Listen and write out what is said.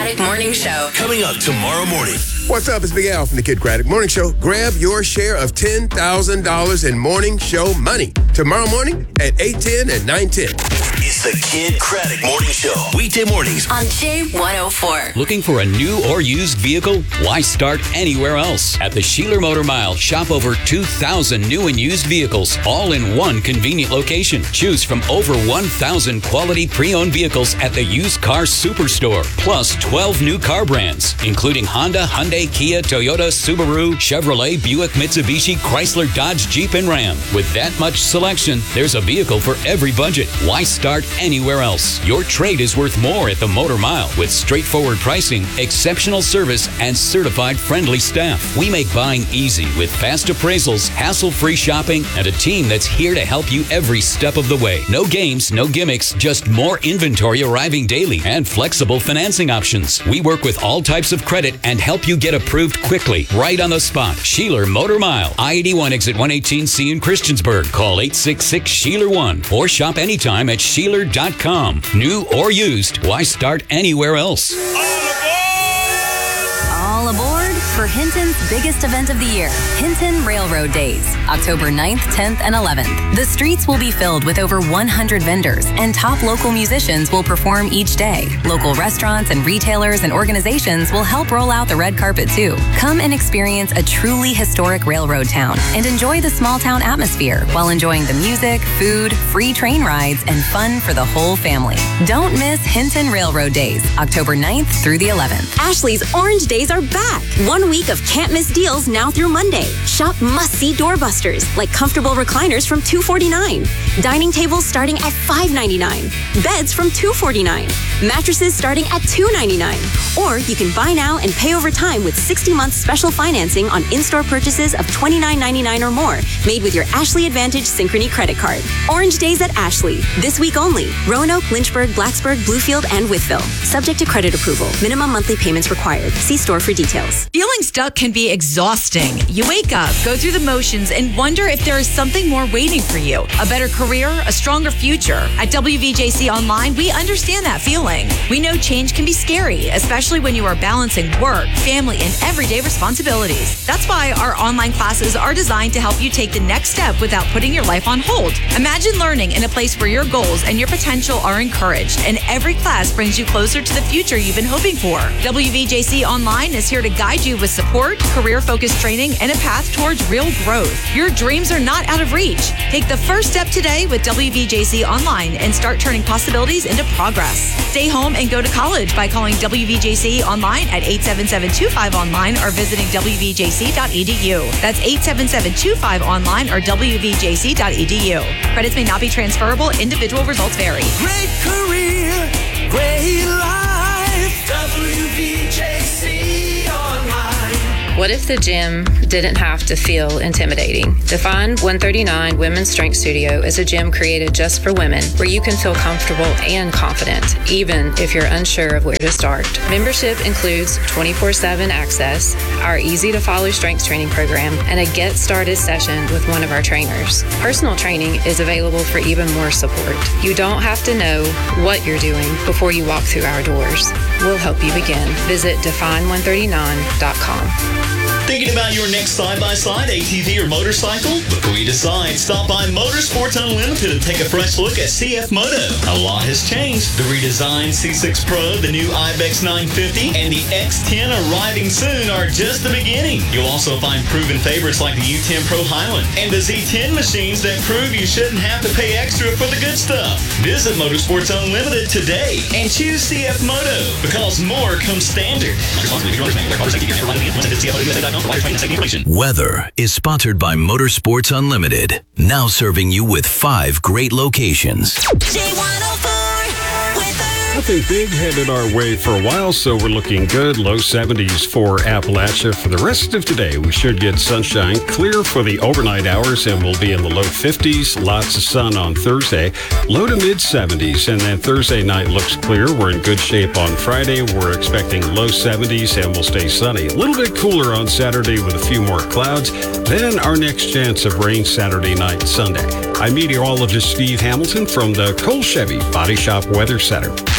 Craddock Morning Show. Coming up tomorrow morning. What's up? It's Big Al from the Kid Craddock Morning Show. Grab your share of $10,000 in morning show money tomorrow morning at 8:10 and 9:10. It's the Kid Craddock Morning Show. Weekday mornings on J104. Looking for a new or used vehicle? Why start anywhere else? At the Sheeler Motor Mile, shop over 2,000 new and used vehicles, all in one convenient location. Choose from over 1,000 quality pre-owned vehicles at the Used Car Superstore, plus 12 new car brands, including Honda, Hyundai, Kia, Toyota, Subaru, Chevrolet, Buick, Mitsubishi, Chrysler, Dodge, Jeep, and Ram. With that much selection, there's a vehicle for every budget. Why start anywhere else? Your trade is worth more at the Motor Mile with straightforward pricing, exceptional service, and certified friendly staff. We make buying easy with fast appraisals, hassle-free shopping, and a team that's here to help you every step of the way. No games, no gimmicks, just more inventory arriving daily and flexible financing options. We work with all types of credit and help you get approved quickly, right on the spot. Sheeler Motor Mile, I-81 exit 118C in Christiansburg. Call 866-SHEELER1 or shop anytime at Sheeler.com. New or used, why start anywhere else? All aboard for Hinton's biggest event of the year, Hinton Railroad Days, October 9th, 10th, and 11th. The streets will be filled with over 100 vendors, and top local musicians will perform each day. Local restaurants and retailers and organizations will help roll out the red carpet too. Come and experience a truly historic railroad town and enjoy the small town atmosphere while enjoying the music, food, free train rides, and fun for the whole family. Don't miss Hinton Railroad Days, October 9th through the 11th. Ashley's Orange Days are back. 1 week of can't miss deals now through Monday. Shop must-see doorbusters like comfortable recliners from $249, dining tables starting at $599, beds from $249, mattresses starting at $299. Or you can buy now and pay over time with 60-month special financing on in-store purchases of $29.99 or more, made with your Ashley Advantage Synchrony credit card. Orange Days at Ashley, this week only. Roanoke, Lynchburg, Blacksburg, Bluefield, and Wytheville. Subject to credit approval. Minimum monthly payments required. See store for details. Feeling stuck can be exhausting. You wake up, go through the motions, and wonder if there is something more waiting for you. A better career, a stronger future. At WVJC Online, we understand that feeling. We know change can be scary, especially when you are balancing work, family, and everyday responsibilities. That's why our online classes are designed to help you take the next step without putting your life on hold. Imagine learning in a place where your goals and your potential are encouraged, and every class brings you closer to the future you've been hoping for. WVJC Online is here to guide you with support, career-focused training, and a path towards real growth. Your dreams are not out of reach. Take the first step today with WVJC Online and start turning possibilities into progress. Stay home and go to college by calling WVJC Online at 877-25-ONLINE or visiting WVJC.edu. That's 877-25-ONLINE or WVJC.edu. Credits may not be transferable. Individual results vary. Great career, great life. WVJC Online. What if the gym didn't have to feel intimidating? Define 139 Women's Strength Studio is a gym created just for women where you can feel comfortable and confident, even if you're unsure of where to start. Membership includes 24/7 access, our easy-to-follow strength training program, and a get-started session with one of our trainers. Personal training is available for even more support. You don't have to know what you're doing before you walk through our doors. We'll help you begin. Visit define139.com. Thinking about your next side-by-side, ATV, or motorcycle? Before you decide, stop by Motorsports Unlimited and take a fresh look at CF Moto. A lot has changed. The redesigned C6 Pro, the new Ibex 950, and the X10 arriving soon are just the beginning. You'll also find proven favorites like the U10 Pro Highland and the Z10 machines that prove you shouldn't have to pay extra for the good stuff. Visit Motorsports Unlimited today and choose CF Moto because more comes standard. Weather is sponsored by Motorsports Unlimited, now serving you with 5 great locations. Nothing big headed our way for a while, so we're looking good. Low 70s for Appalachia. For the rest of today, we should get sunshine. Clear for the overnight hours, and we'll be in the low 50s. Lots of sun on Thursday. Low to mid 70s, and then Thursday night looks clear. We're in good shape on Friday. We're expecting low 70s, and we'll stay sunny. A little bit cooler on Saturday with a few more clouds. Then our next chance of rain Saturday night and Sunday. I'm meteorologist Steve Hamilton from the Cole Chevy Body Shop Weather Center.